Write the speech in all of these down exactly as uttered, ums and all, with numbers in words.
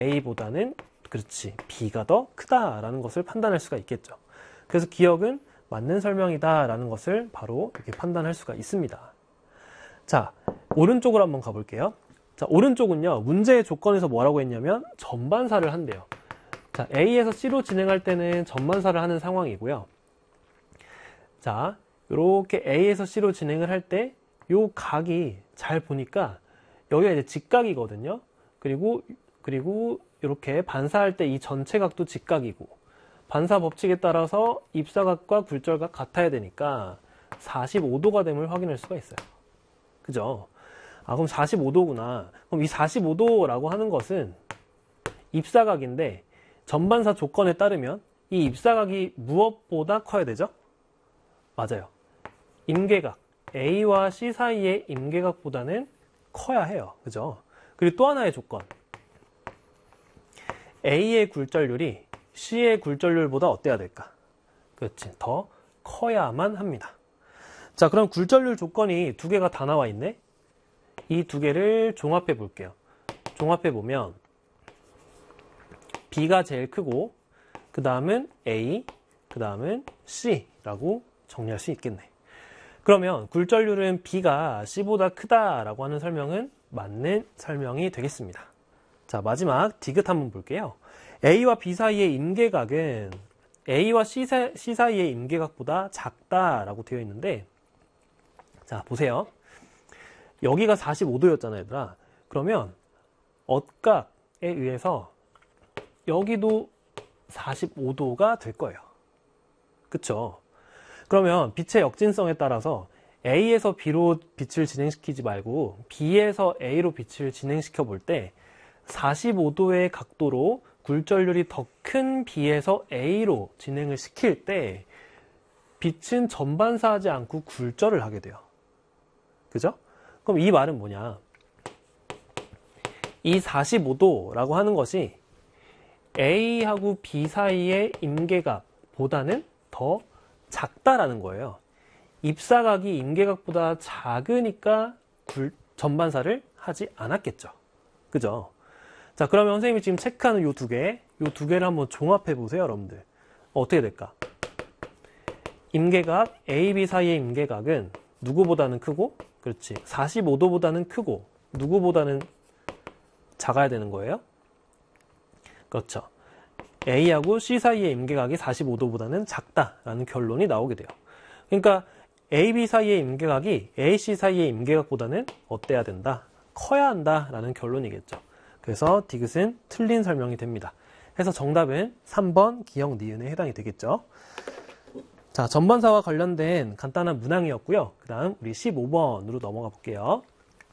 A보다는 그렇지 B가 더 크다라는 것을 판단할 수가 있겠죠. 그래서 기억은 맞는 설명이다 라는 것을 바로 이렇게 판단할 수가 있습니다. 자, 오른쪽으로 한번 가볼게요. 자, 오른쪽은요, 문제의 조건에서 뭐라고 했냐면 전반사를 한대요. 자, A에서 C로 진행할 때는 전반사를 하는 상황이고요. 자, 이렇게 A에서 C로 진행을 할 때 요 각이 잘 보니까 여기가 이제 직각이거든요. 그리고 그리고 이렇게 반사할 때 이 전체 각도 직각이고, 반사 법칙에 따라서 입사각과 굴절각 같아야 되니까 사십오 도가 됨을 확인할 수가 있어요. 그죠? 아, 그럼 사십오 도구나. 그럼 이 사십오 도라고 하는 것은 입사각인데 전반사 조건에 따르면 이 입사각이 무엇보다 커야 되죠? 맞아요. 임계각. A와 C 사이의 임계각보다는 커야 해요. 그죠? 그리고 또 하나의 조건. A의 굴절률이 C의 굴절률보다 어때야 될까? 그렇지. 더 커야만 합니다. 자, 그럼 굴절률 조건이 두 개가 다 나와 있네? 이 두 개를 종합해 볼게요. 종합해 보면 B가 제일 크고, 그 다음은 A, 그 다음은 C라고 정리할 수 있겠네. 그러면 굴절률은 B가 C보다 크다라고 하는 설명은 맞는 설명이 되겠습니다. 자, 마지막 디귿 한번 볼게요. A와 B 사이의 임계각은 A와 C, 사, C 사이의 임계각보다 작다라고 되어 있는데, 자, 보세요. 여기가 사십오 도였잖아요, 얘들아. 그러면 엇각에 의해서 여기도 사십오 도가 될 거예요. 그쵸? 그러면 빛의 역진성에 따라서 A에서 B로 빛을 진행시키지 말고 B에서 A로 빛을 진행시켜 볼 때 사십오 도의 각도로 굴절률이 더 큰 B에서 A로 진행을 시킬 때 빛은 전반사하지 않고 굴절을 하게 돼요. 그죠? 그럼 이 말은 뭐냐? 이 사십오 도라고 하는 것이 A하고 B 사이의 임계각보다는 더 작다라는 거예요. 입사각이 임계각보다 작으니까 굴, 전반사를 하지 않았겠죠. 그죠? 자, 그러면 선생님이 지금 체크하는 요 두 개, 요 두 개를 한번 종합해 보세요, 여러분들. 어떻게 될까? 임계각 A, B 사이의 임계각은 누구보다는 크고, 그렇지, 사십오 도보다는 크고, 누구보다는 작아야 되는 거예요? 그렇죠. A하고 C 사이의 임계각이 사십오 도보다는 작다라는 결론이 나오게 돼요. 그러니까 A, B 사이의 임계각이 A, C 사이의 임계각보다는 어때야 된다? 커야 한다라는 결론이겠죠. 그래서 디귿은 틀린 설명이 됩니다. 그래서 정답은 삼 번 기역, 니은에 해당이 되겠죠. 자, 전반사와 관련된 간단한 문항이었고요. 그 다음 우리 십오 번으로 넘어가 볼게요.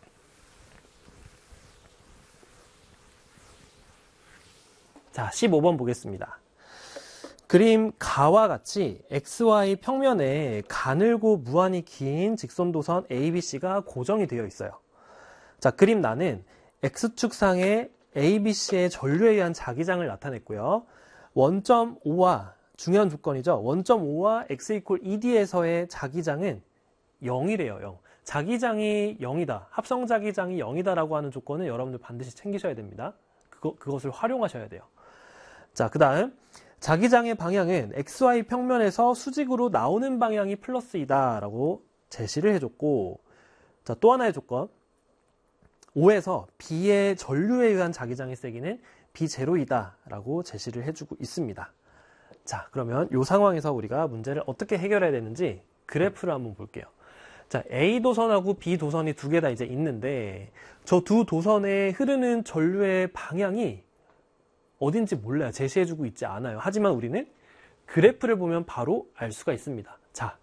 자, 십오 번 보겠습니다. 그림 가와 같이 엑스-와이 평면에 가늘고 무한히 긴 직선도선 에이 비 씨가 고정이 되어 있어요. 자, 그림 나는 X축상의 에이 비 씨의 전류에 의한 자기장을 나타냈고요. 원 점 오와 중요한 조건이죠. 원 점 오와 x 이퀄 이 디에서의 자기장은 영이래요. 영. 자기장이 영이다. 합성 자기장이 영이다라고 하는 조건은 여러분들 반드시 챙기셔야 됩니다. 그거, 그것을 활용하셔야 돼요. 자, 그 다음 자기장의 방향은 엑스-와이 평면에서 수직으로 나오는 방향이 플러스이다 라고 제시를 해줬고, 자, 또 하나의 조건, 오에서 B의 전류에 의한 자기장의 세기는 비 제로이다 라고 제시를 해주고 있습니다. 자, 그러면 이 상황에서 우리가 문제를 어떻게 해결해야 되는지 그래프를 한번 볼게요. 자, A 도선하고 B 도선이 두 개 다 이제 있는데 저 두 도선에 흐르는 전류의 방향이 어딘지 몰라요. 제시해주고 있지 않아요. 하지만 우리는 그래프를 보면 바로 알 수가 있습니다. 자,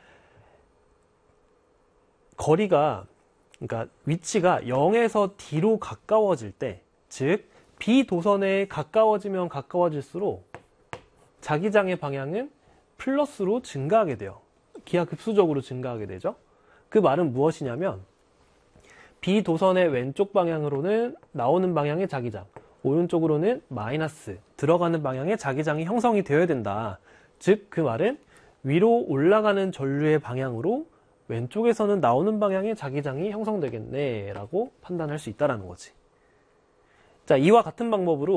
거리가, 그러니까 위치가 영에서 D로 가까워질 때, 즉 B 도선에 가까워지면 가까워질수록 자기장의 방향은 플러스로 증가하게 돼요. 기하급수적으로 증가하게 되죠. 그 말은 무엇이냐면 B 도선의 왼쪽 방향으로는 나오는 방향의 자기장, 오른쪽으로는 마이너스 들어가는 방향의 자기장이 형성이 되어야 된다. 즉 그 말은 위로 올라가는 전류의 방향으로 왼쪽에서는 나오는 방향의 자기장이 형성되겠네 라고 판단할 수 있다는 거지. 자, 이와 같은 방법으로